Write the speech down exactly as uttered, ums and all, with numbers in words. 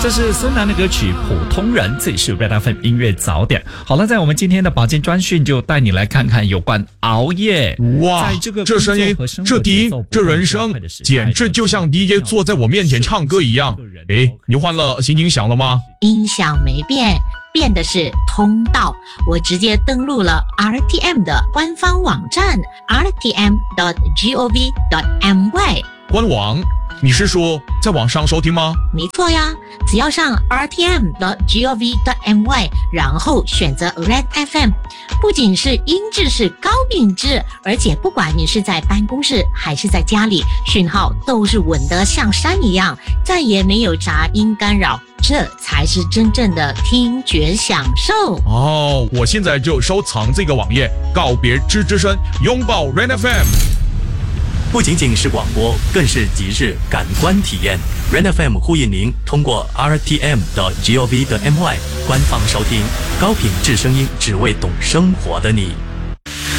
这是孙楠的歌曲《普通人》，这里是 Red F M 音乐早点。好了，在我们今天的保健专讯，就带你来看看有关熬夜。 哇， 在这个这声音，这低音，这人声，简直就像 D J 坐在我面前唱歌一样。诶，你换了新音响了吗？ 音响没变，变的是通道。我直接登录了 R T M 的官方网站 r t m dot gov dot my。 官网？你是说在网上收听吗？ 没错呀，只要上 r t m dot gov dot my， 然后选择 Red F M， 不仅是音质是高品质，而且不管你是在办公室还是在家里，讯号都是稳得像山一样，再也没有杂音干扰，这才是真正的听觉享受。 哦，我现在就收藏这个网页，告别吱吱声，拥抱 Red F M。 不仅仅是广播，更是极致感官体验。Red F M 呼吁您通过 r t m dot gov dot my 官方收听高品质声音，只为懂生活的你。